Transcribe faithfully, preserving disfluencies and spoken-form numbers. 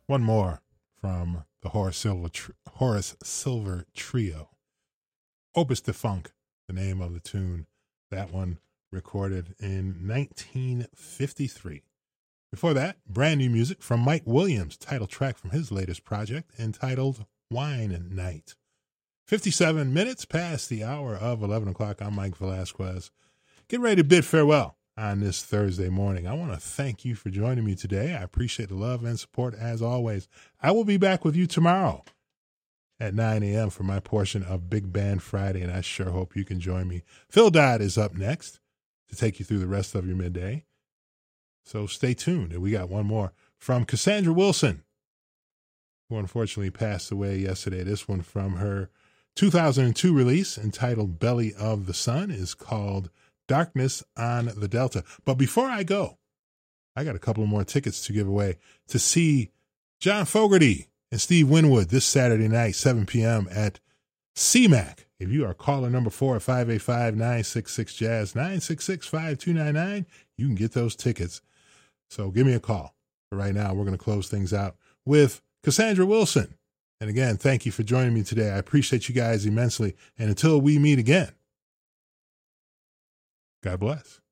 One more from the Horace Silver, tr- Horace Silver Trio. Opus Defunct, the name of the tune. That one recorded in nineteen fifty-three. Before that, brand new music from Mike Williams, title track from his latest project entitled Wine Night. fifty-seven minutes past the hour of eleven o'clock. I'm Mike Velasquez. Get ready to bid farewell on this Thursday morning. I want to thank you for joining me today. I appreciate the love and support as always. I will be back with you tomorrow at nine a.m. for my portion of Big Band Friday, and I sure hope you can join me. Phil Dodd is up next to take you through the rest of your midday. So stay tuned. And we got one more from Cassandra Wilson, who unfortunately passed away yesterday. This one from her two thousand two release entitled Belly of the Sun is called Darkness on the Delta. But before I go, I got a couple more tickets to give away to see John Fogerty and Steve Winwood this Saturday night, seven p.m. at C MAC. If you are caller number four at five eight five, nine six six, jazz, nine six six, five two nine nine, you can get those tickets. So give me a call. But right now, we're going to close things out with Cassandra Wilson. And again, thank you for joining me today. I appreciate you guys immensely. And until we meet again, God bless.